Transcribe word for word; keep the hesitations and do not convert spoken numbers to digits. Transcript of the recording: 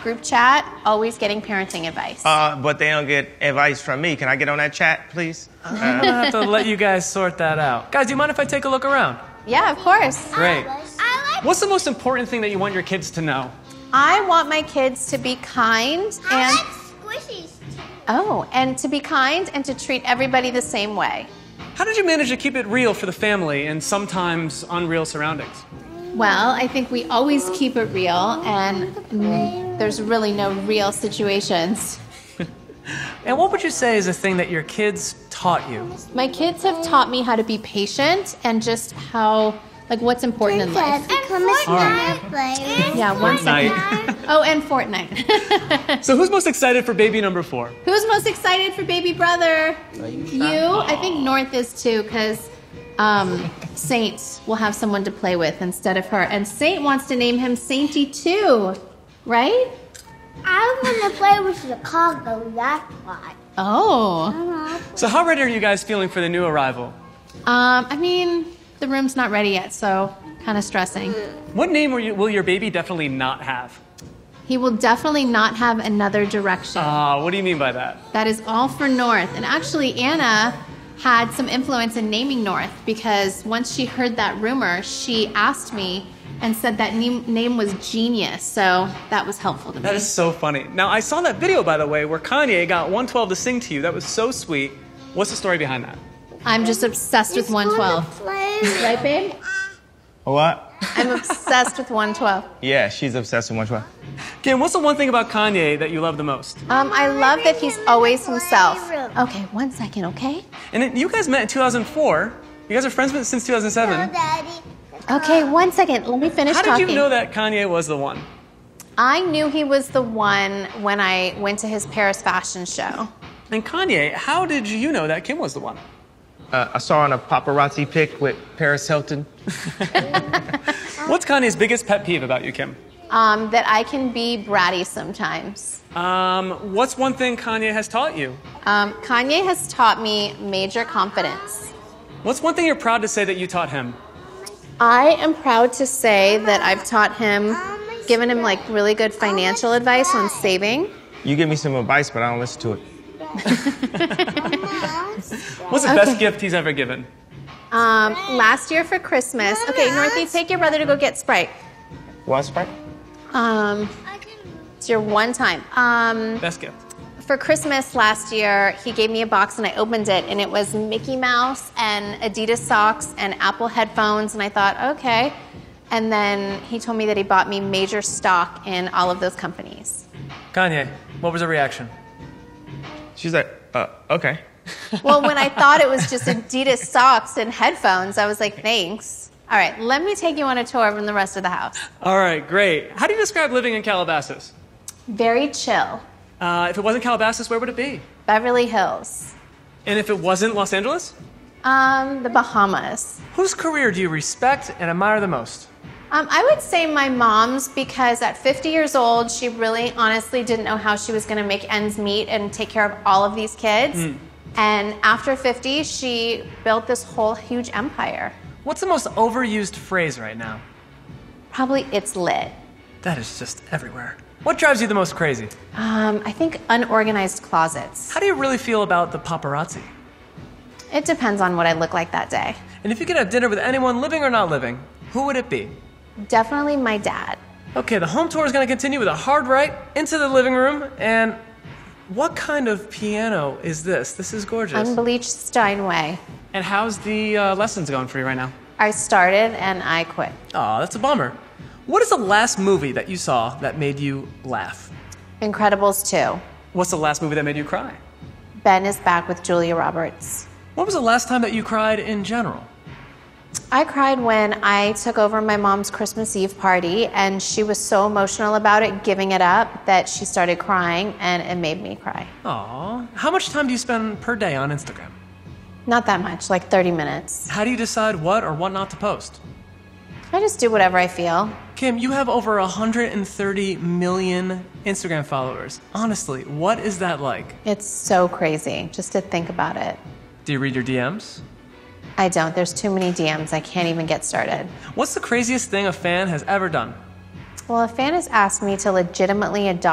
group chat, always getting parenting advice. Uh, but they don't get advice from me. Can I get on that chat, please? I'm gonna have to let you guys sort that out. Guys, do you mind if I take a look around? Yeah, of course. Great. I like What's the most important thing that you want your kids to know? I want my kids to be kind I and like squishies too. oh, and to be kind and to treat everybody the same way. How did you manage to keep it real for the family in sometimes unreal surroundings? Well, I think we always keep it real, and mm, there's really no real situations. And what would you say is a thing that your kids taught you? My kids have taught me how to be patient and just how, like, what's important in life. Become a sniper player. Yeah, one second. Fortnite. Oh, and Fortnite. So who's most excited for baby number four? Who's most excited for baby brother? You? I think North is too, because um, Saint will have someone to play with instead of her. And Saint wants to name him Sainty too, right? I want to play with Chicago, that's why. Oh. So how ready are you guys feeling for the new arrival? Um, I mean, the room's not ready yet, so kind of stressing. What name will, you, will your baby definitely not have? He will definitely not have another direction. Ah, what do you mean by that? That is all for North. And actually, Anna had some influence in naming North because once she heard that rumor, she asked me and said that name, name was genius. So that was helpful to me. That is so funny. Now, I saw that video, by the way, where Kanye got one twelve to sing to you. That was so sweet. What's the story behind that? I'm just obsessed with one twelve. Right, babe? What? I'm obsessed with one twelve. Yeah, she's obsessed with one twelve. Kim, what's the one thing about Kanye that you love the most? Um, I love that he's always himself. Okay, one second, okay? And then you guys met in two thousand four. You guys are friends since two thousand seven. Daddy. Okay, one second. Let me finish How did talking. you know that Kanye was the one? I knew he was the one when I went to his Paris fashion show. And Kanye, how did you know that Kim was the one? Uh, I saw her on a paparazzi pic with Paris Hilton. What's Kanye's biggest pet peeve about you, Kim? Um, that I can be bratty sometimes. Um, what's one thing Kanye has taught you? Um, Kanye has taught me major confidence. What's one thing you're proud to say that you taught him? I am proud to say that I've taught him, given him like really good financial advice on saving. You give me some advice, but I don't listen to it. What's the Okay. best gift he's ever given? Um, last year for Christmas, okay, Northie, take your brother to go get Sprite. Want Sprite? Um, it's your one time. Um, Best gift. For Christmas last year, he gave me a box and I opened it and it was Mickey Mouse and Adidas socks and Apple headphones and I thought, okay. And then he told me that he bought me major stock in all of those companies. Kanye, what was her reaction? She's like, uh, okay. Well, when I thought it was just Adidas socks and headphones, I was like, thanks. All right, let me take you on a tour of the rest of the house. All right, great. How do you describe living in Calabasas? Very chill. Uh, if it wasn't Calabasas, where would it be? Beverly Hills. And if it wasn't Los Angeles? Um, the Bahamas. Whose career do you respect and admire the most? Um, I would say my mom's because at fifty years old, she really honestly didn't know how she was going to make ends meet and take care of all of these kids. Mm. And after fifty, she built this whole huge empire. What's the most overused phrase right now? Probably it's lit. That is just everywhere. What drives you the most crazy? Um, I think unorganized closets. How do you really feel about the paparazzi? It depends on what I look like that day. And if you could have dinner with anyone living or not living, who would it be? Definitely my dad. Okay, the home tour is going to continue with a hard right into the living room. And what kind of piano is this? This is gorgeous. Unbleached Steinway. And how's the uh, lessons going for you right now? I started and I quit. Aw, that's a bummer. What is the last movie that you saw that made you laugh? Incredibles two. What's the last movie that made you cry? Ben is back with Julia Roberts. What was the last time that you cried in general? I cried when I took over my mom's Christmas Eve party and she was so emotional about it, giving it up, that she started crying and it made me cry. Aw, how much time do you spend per day on Instagram? Not that much, like thirty minutes. How do you decide what or what not to post? I just do whatever I feel. Kim, you have over one hundred thirty million Instagram followers. Honestly, what is that like? It's so crazy just to think about it. Do you read your D Ms? I don't. There's too many D Ms. I can't even get started. What's the craziest thing a fan has ever done? Well, a fan has asked me to legitimately adopt